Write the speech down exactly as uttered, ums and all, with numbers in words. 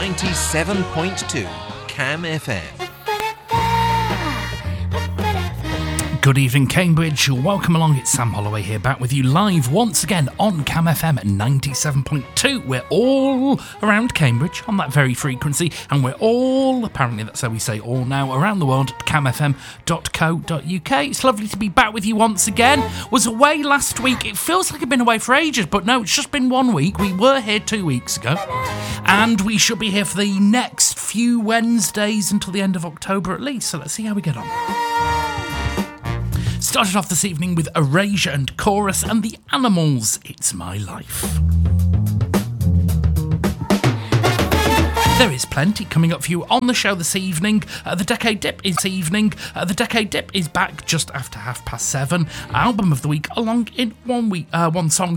ninety-seven point two Cam F M. Good evening, Cambridge. Welcome along. It's Sam Holloway here, back with you live once again on Cam F M at ninety-seven point two. We're all around Cambridge on that very frequency, and we're all, apparently that's how we say all now, around the world at cam f m dot co dot u k. It's lovely to be back with you once again. Was away last week. It feels like I've been away for ages, but no, it's just been one week. We were here two weeks ago, and we should be here for the next few Wednesdays until the end of October at least. So let's see how we get on. Started off this evening with Erasure and Chorus and The Animals, It's My Life. There is plenty coming up for you on the show this evening. Uh, the Decade Dip is evening. Uh, the Decade Dip is back just after half past seven. Album of the week along in one week, uh, one song